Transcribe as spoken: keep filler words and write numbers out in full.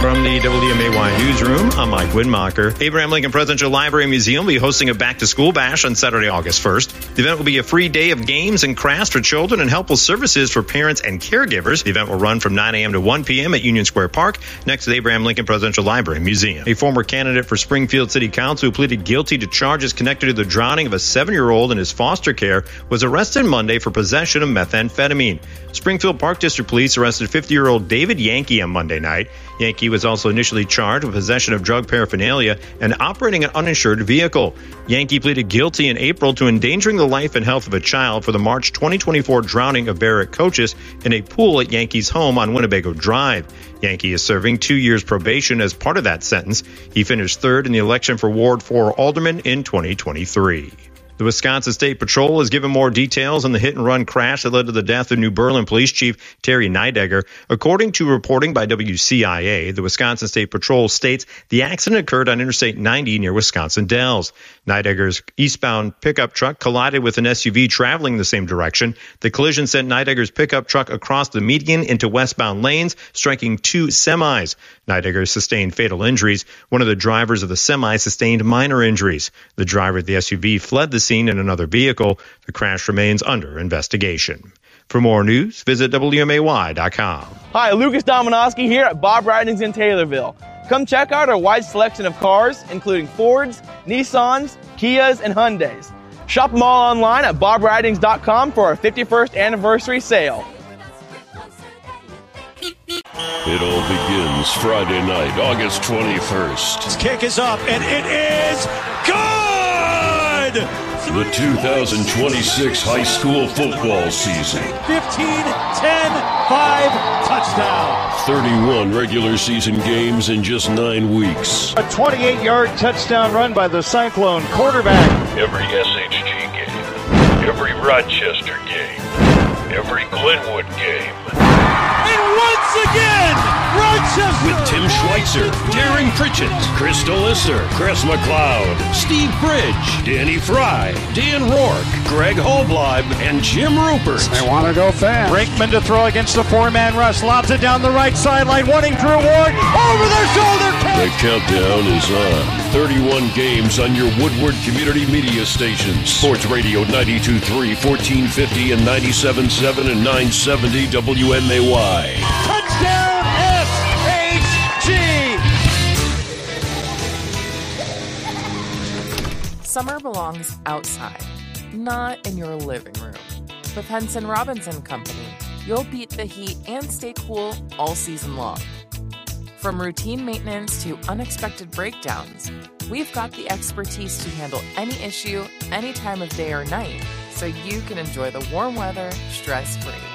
From the W M A Y Newsroom, I'm Mike Widmacher. Abraham Lincoln Presidential Library and Museum will be hosting a back-to-school bash on Saturday, August first. The event will be a free day of games and crafts for children and helpful services for parents and caregivers. The event will run from nine a.m. to one p.m. at Union Square Park, next to the Abraham Lincoln Presidential Library and Museum. A former candidate for Springfield City Council who pleaded guilty to charges connected to the drowning of a seven-year-old in his foster care was arrested Monday for possession of methamphetamine. Springfield Park District Police arrested fifty-year-old David Yankee on Monday night. Yankee was also initially charged with possession of drug paraphernalia and operating an uninsured vehicle. Yankee pleaded guilty in April to endangering the life and health of a child for the March twenty twenty-four drowning of Barrett Coaches in a pool at Yankee's home on Winnebago Drive. Yankee is serving two years probation as part of that sentence. He finished third in the election for Ward four Alderman in twenty twenty-three. The Wisconsin State Patrol has given more details on the hit-and-run crash that led to the death of New Berlin Police Chief Terry Nidegger. According to reporting by W C I A, the Wisconsin State Patrol states the accident occurred on Interstate ninety near Wisconsin Dells. Nidegger's eastbound pickup truck collided with an S U V traveling the same direction. The collision sent Nidegger's pickup truck across the median into westbound lanes, striking two semis. Nidegger sustained fatal injuries. One of the drivers of the semi sustained minor injuries. The driver of the S U V fled the scene in another vehicle. The crash remains under investigation. For more news, visit W M A Y dot com. Hi, Lucas Dominowski here at Bob Ridings in Taylorville. Come check out our wide selection of cars, including Fords, Nissans, Kias, and Hyundais. Shop them all online at Bob Ridings dot com for our fifty-first anniversary sale. It all begins Friday night, August twenty-first. This kick is up, and it is good! The two thousand twenty-six high school football season. fifteen, ten, five, touchdown. thirty-one regular season games in just nine weeks. A twenty-eight-yard touchdown run by the Cyclone quarterback. Every S H G game, every Rochester game, every Glenwood game. And once again, Rochester! With Tim Schweitzer, Darren Pritchett, Crystal Lister, Chris McLeod, Steve Bridge, Danny Fry, Dan Rourke, Greg Holbleib, and Jim Rupert. They want to go fast. Brinkman to throw against the four-man rush. Lobs it down the right sideline, wanting Drew Ward. Over their shoulder. The countdown is on. thirty-one games on your Woodward Community Media stations. Sports Radio ninety-two point three, fourteen fifty, and ninety-seven point seven and nine seventy W M A Y. Touchdown S H G! Summer belongs outside, not in your living room. With Henson Robinson Company, you'll beat the heat and stay cool all season long. From routine maintenance to unexpected breakdowns, we've got the expertise to handle any issue, any time of day or night, so you can enjoy the warm weather stress-free.